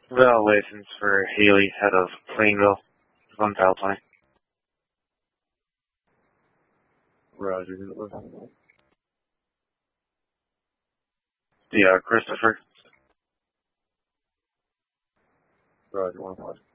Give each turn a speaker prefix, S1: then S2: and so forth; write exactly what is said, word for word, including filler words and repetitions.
S1: Val license for Haley, head of Plainville, one Val Plain. Roger. Yeah, Christopher. Roger, one five.